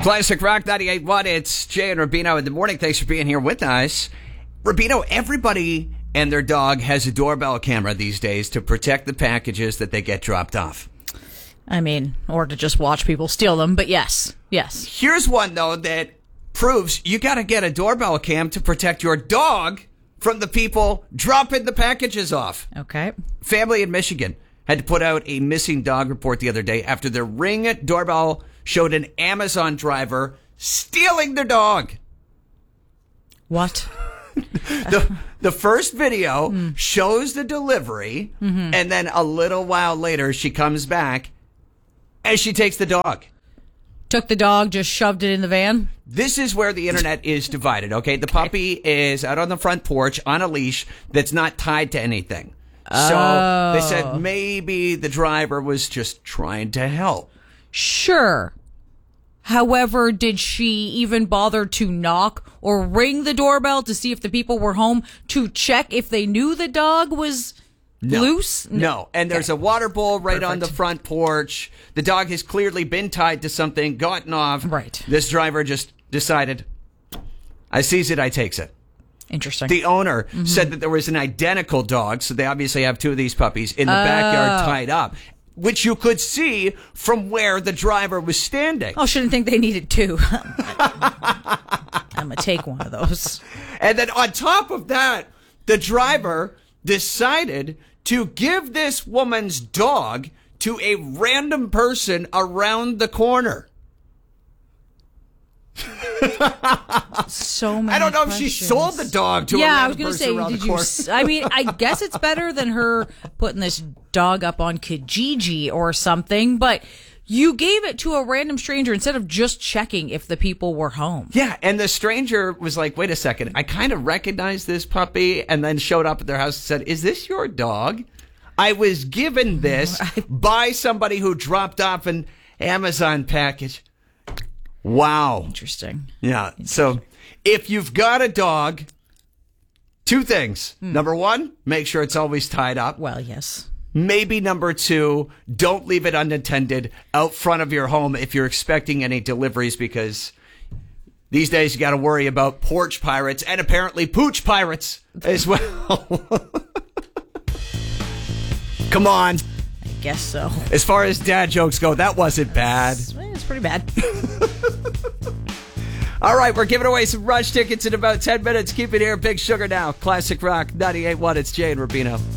Classic Rock 98.1. It's Jay and Rubino in the morning. Thanks for being here with us. Rubino, everybody and their dog has a doorbell camera these days to protect the packages that they get dropped off. I mean, or to just watch people steal them, but yes. Here's one, though, that proves you got to get a doorbell cam to protect your dog from the people dropping the packages off. Okay. Family in Michigan had to put out a missing dog report the other day after their Ring doorbell showed an Amazon driver stealing their dog. What? The first video shows the delivery, and then a little while later, she comes back and she takes the dog. Took the dog, just shoved it in the van? This is where the internet is divided, okay? The puppy is out on the front porch on a leash that's not tied to anything. So they said maybe the driver was just trying to help. Sure. However, did she even bother to knock or ring the doorbell to see if the people were home to check if they knew the dog was loose? No. And there's a water bowl right on the front porch. The dog has clearly been tied to something, gotten off. Right. This driver just decided, I sees it, I takes it. Interesting. The owner said that there was an identical dog, so they obviously have two of these puppies in the backyard tied up, which you could see from where the driver was standing. Oh, shouldn't think they needed two. I'm going to take one of those. And then on top of that, the driver decided to give this woman's dog to a random person around the corner. So many I don't know questions. if she sold the dog to a random person around the corner. I mean, I guess it's better than her putting this dog up on Kijiji or something, but you gave it to a random stranger instead of just checking if the people were home. Yeah, and the stranger was like, wait a second, I kind of recognize this puppy, and then showed up at their house and said, is this your dog? I was given this by somebody who dropped off an Amazon package. Wow. Interesting. Yeah. So if you've got a dog, two things. Number one, make sure it's always tied up. Well, yes. Maybe number two, don't leave it unattended out front of your home if you're expecting any deliveries, because these days you got to worry about porch pirates and apparently pooch pirates as well. Come on. I guess so. As far as dad jokes go, that wasn't bad. It's pretty bad. All right, we're giving away some Rush tickets in about 10 minutes. Keep it here. Big Sugar now. Classic Rock 98.1. It's Jay and Rubino.